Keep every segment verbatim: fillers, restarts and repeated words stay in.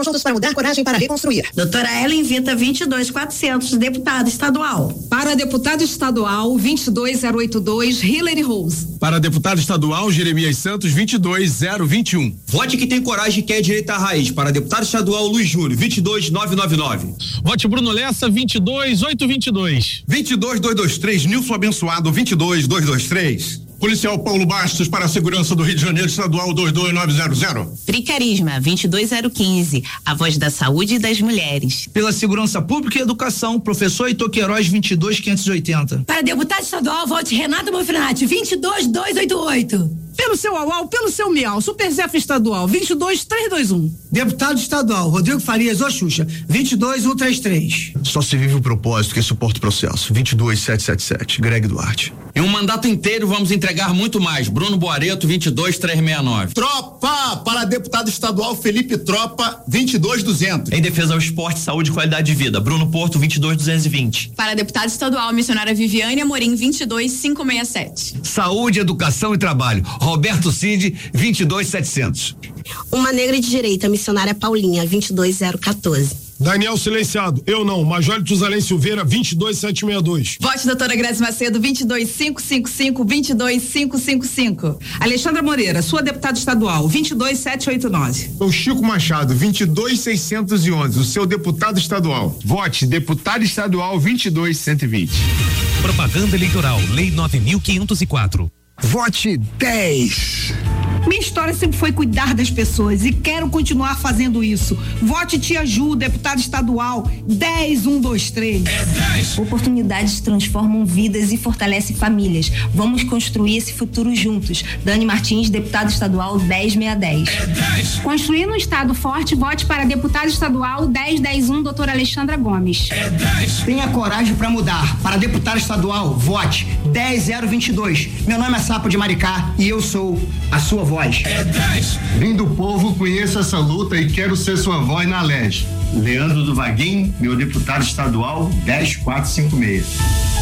juntos para mudar, coragem para reconstruir. Doutora Ellen Vita, vinte e dois quatrocentos, deputada estadual. Para deputado estadual, vinte e dois zero oito dois, Hillary Rose. Para deputado estadual, Jeremias Santos, vinte e dois zero vinte e um. Vote que tem coragem e quer direito à raiz. Para deputado estadual, Luiz Júnior, vinte e dois nove nove nove. Vote Bruno Lessa, vinte e dois oito vinte e dois. vinte e dois dois dois três, Nilson Abençoado, vinte e dois dois dois três. Policial Paulo Bastos para a segurança do Rio de Janeiro, estadual dois dois nove zero zero. Fricarisma, vinte e dois zero quinze, a voz da saúde e das mulheres. Pela segurança pública e educação, professor Heitor Queiroz, vinte e dois quinhentos e oitenta. Para deputado estadual, vote Renato Manfrinati, vinte e dois dois oito oito. Pelo seu Auau, pelo seu Miau, Superzef estadual, vinte e dois três dois um. Deputado estadual, Rodrigo Farias Oxuxa, vinte e dois um três três. Só se vive o propósito que suporta o processo, vinte e dois sete sete sete, Greg Duarte. Em um mandato inteiro vamos entregar muito mais. Bruno Boareto, vinte e dois três seis nove. Tropa, para deputado estadual Felipe Tropa, vinte e dois duzentos. Em defesa ao esporte, saúde e qualidade de vida, Bruno Porto, vinte e dois duzentos e vinte. Para deputado estadual, missionária Viviane Amorim, vinte e dois quinhentos e sessenta e sete. Saúde, educação e trabalho, Roberto Cid, vinte e dois setecentos. Uma negra de direita, missionária Paulinha, vinte e dois zero quatorze. Daniel silenciado, eu não, Major Tuzalém Silveira, vinte e dois setecentos e sessenta e dois. Vote doutora Grazi Macedo, vinte e dois quinhentos e cinquenta e cinco, vinte e dois quinhentos e cinquenta e cinco. Alexandra Moreira, sua deputada estadual, vinte e dois setecentos e oitenta e nove. O Chico Machado, vinte e dois seiscentos e onze, o seu deputado estadual. Vote deputado estadual vinte e dois cento e vinte. Propaganda eleitoral, lei nove mil quinhentos e quatro. Vote dez. Minha história sempre foi cuidar das pessoas e quero continuar fazendo isso. Vote Tia Ju, deputada estadual, dez um dois três. É dez. Oportunidades transformam vidas e fortalecem famílias. Vamos construir esse futuro juntos. Dani Martins, deputada estadual, dez seiscentos e dez. É dez. Construindo um estado forte, vote para deputada estadual dez dez um, doutora Alexandra Gomes. É dez. Tenha coragem para mudar. Para deputada estadual, vote dez zero vinte e dois. Meu nome é Sapo de Maricá e eu sou a sua voz. É dez. Vim do povo, conheço essa luta e quero ser sua voz na L E S. Leandro do Vaguinho, meu deputado estadual, dez quatrocentos e cinquenta e seis.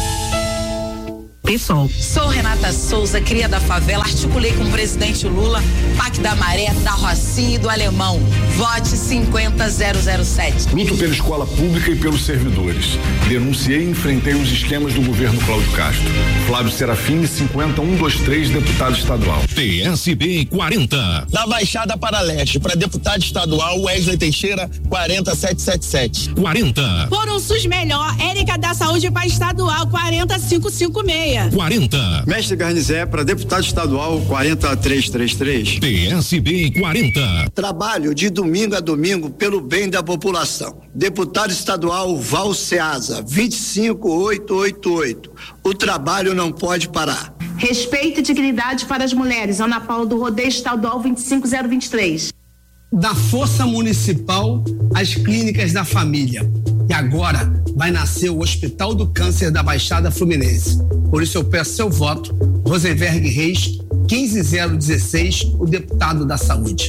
Pessoal. Sou Renata Souza, cria da favela, articulei com o presidente Lula, P A C da Maré, da Rocinha e do Alemão. Vote cinquenta zero zero sete. Luto pela escola pública e pelos servidores. Denunciei e enfrentei os esquemas do governo Cláudio Castro. Flávio Serafim, cinquenta um dois três, deputado estadual. P S B quarenta. Da Baixada para Leste, para deputado estadual, Wesley Teixeira, quarenta setecentos e setenta e sete. quarenta. Por um SUS melhor, Érica da Saúde para estadual, quarenta quinhentos e cinquenta e seis. quarenta. Mestre Garnizé para deputado estadual, quarenta trezentos e trinta e três. P S B quarenta. Trabalho de domingo a domingo pelo bem da população. Deputado estadual Val Ceasa, vinte e cinco mil oitocentos e oitenta e oito. O trabalho não pode parar. Respeito e dignidade para as mulheres. Ana Paula do Rodeio Estadual vinte e cinco zero vinte e três. Da Força Municipal às Clínicas da Família. E agora vai nascer o Hospital do Câncer da Baixada Fluminense. Por isso eu peço seu voto, Rosenberg Reis, quinze zero dezesseis, o deputado da Saúde.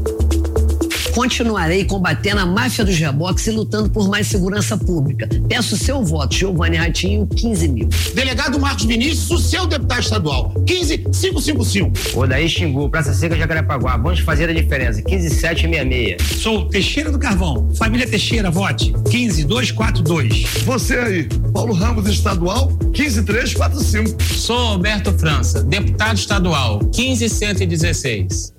Continuarei combatendo a máfia dos reboques e lutando por mais segurança pública. Peço seu voto, Giovanni Ratinho, quinze mil. Delegado Marcos Vinícius, o seu deputado estadual, quinze mil quinhentos e cinquenta e cinco. Odaí Xingu, Praça Seca, Jacarepaguá, vamos fazer a diferença, quinze mil setecentos e sessenta e seis. Sou Teixeira do Carvão, família Teixeira, vote, quinze mil duzentos e quarenta e dois. Você aí, Paulo Ramos estadual, quinze mil trezentos e quarenta e cinco. Sou Alberto França, deputado estadual, quinze mil cento e dezesseis.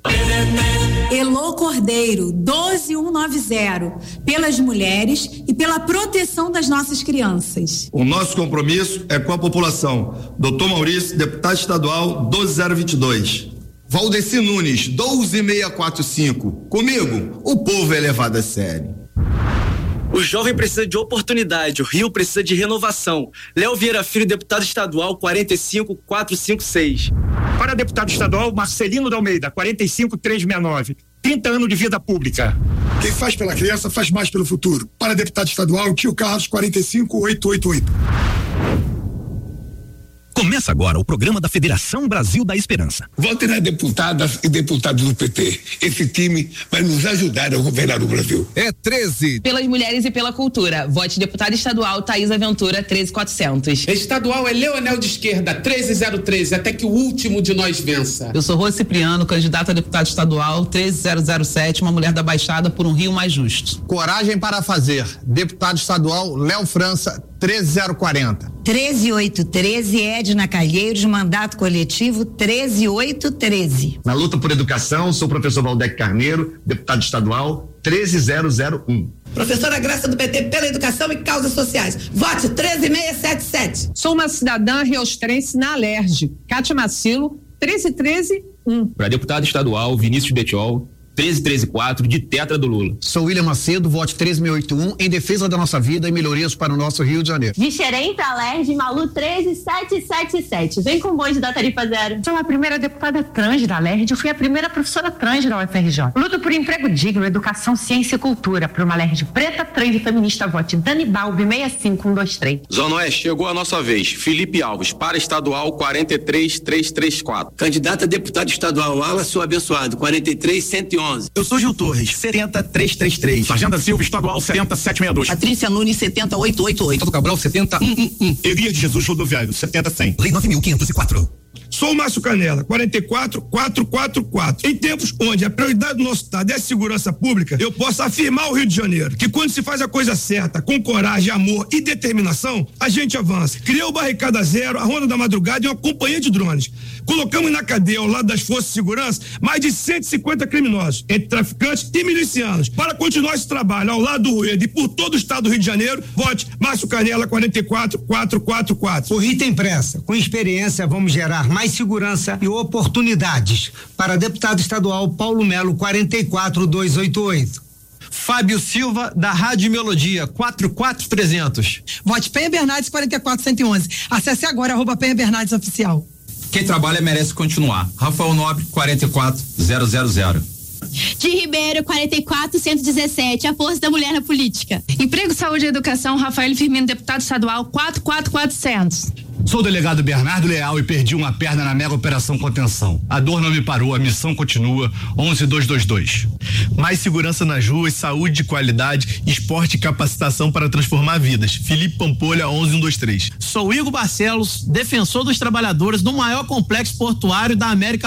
Elô Cordeiro, doze mil cento e noventa, pelas mulheres e pela proteção das nossas crianças. O nosso compromisso é com a população. doutor Maurício, deputado estadual, doze zero vinte e dois. Valdeci Nunes, doze mil seiscentos e quarenta e cinco. Comigo, o povo é levado a sério. O jovem precisa de oportunidade, o Rio precisa de renovação. Léo Vieira Filho, deputado estadual, quarenta e cinco mil quatrocentos e cinquenta e seis. Para deputado estadual, Marcelino da Almeida, quarenta e cinco mil trezentos e sessenta e nove. trinta anos de vida pública. Quem faz pela criança faz mais pelo futuro. Para deputado estadual, Tio Carlos, quarenta e cinco mil oitocentos e oitenta e oito. Começa agora o programa da Federação Brasil da Esperança. Vote nas deputadas e deputados do P T. Esse time vai nos ajudar a governar o Brasil. É treze. Pelas mulheres e pela cultura. Vote deputada estadual Thaís Aventura, treze mil e quatrocentos. Estadual é Leonel de Esquerda, treze mil treze, até que o último de nós vença. Eu sou Rô Cipriano, candidata a deputado estadual, treze mil sete, uma mulher da Baixada por um Rio mais justo. Coragem para fazer. Deputado estadual Léo França, treze mil quarenta. treze mil oitocentos e treze, Edna Calheiros, mandato coletivo treze mil oitocentos e treze. Na luta por educação, sou o professor Valdec Carneiro, deputado estadual treze mil um. Professora Graça do P T pela Educação e Causas Sociais. Vote treze mil seiscentos e setenta e sete. Sou uma cidadã riostrense na Alerj. Cátia Macilo, treze mil treze um. Para deputado estadual Vinícius Betiol, treze mil treze quatro, de Tetra do Lula. Sou William Macedo, vote treze mil oitenta e um, em defesa da nossa vida e melhorias para o nosso Rio de Janeiro. De Xerém para Alerj, Malu treze mil setecentos e setenta e sete. Vem com o bonde da tarifa zero. Sou a primeira deputada trans da Alerj, eu fui a primeira professora trans da U F R J. Luto por emprego digno, educação, ciência e cultura. Por uma Alerj preta, trans e feminista, vote Dani Balbi, sessenta e cinco mil cento e vinte e três. Zona Oeste, chegou a nossa vez. Felipe Alves, para estadual quarenta e três mil trezentos e trinta e quatro. Candidata a deputado estadual Wallace Abençoado, quarenta e três mil cento e onze. Eu sou Gil Torres, setenta mil trezentos e trinta e três. Sargento Silva, estadual setenta mil setecentos e sessenta e dois. Patrícia Nunes, setenta mil oitocentos e oitenta e oito. Todo Cabral, setenta mil cento e um. Elias de Jesus, rodoviário, setenta mil cem. Lei nove mil quinhentos e quatro. Sou o Márcio Canela, quarenta e quatro mil quatrocentos e quarenta e quatro. Em tempos onde a prioridade do nosso estado é a segurança pública, eu posso afirmar ao Rio de Janeiro que quando se faz a coisa certa, com coragem, amor e determinação, a gente avança. Criou o Barricada Zero, a Ronda da Madrugada e uma companhia de drones. Colocamos na cadeia, ao lado das forças de segurança, mais de cento e cinquenta criminosos, entre traficantes e milicianos. Para continuar esse trabalho ao lado do Rueda e por todo o estado do Rio de Janeiro, vote Márcio Canela, quarenta e quatro mil quatrocentos e quarenta e quatro. O Rio tem pressa. Com experiência, vamos gerar mais segurança e oportunidades. Para deputado estadual Paulo Melo, quarenta e quatro mil duzentos e oitenta e oito. Fábio Silva, da Rádio Melodia, quarenta e quatro mil trezentos. Vote Penha Bernardes, quarenta e quatro mil cento e onze. Acesse agora, arroba Penha Bernardes Oficial. Quem trabalha merece continuar. Rafael Nobre, quarenta e quatro mil. De Ribeiro, quarenta e quatro mil cento e dezessete, a força da mulher na política. Emprego, Saúde e Educação, Rafael Firmino, deputado estadual, quatro mil quatrocentos. Sou o delegado Bernardo Leal e perdi uma perna na mega operação contenção. A dor não me parou, a missão continua. onze mil duzentos e vinte e dois. Mais segurança nas ruas, saúde de qualidade, esporte e capacitação para transformar vidas. Felipe Pampolha, onze mil cento e vinte e três. Sou Igor Barcelos, defensor dos trabalhadores do maior complexo portuário da América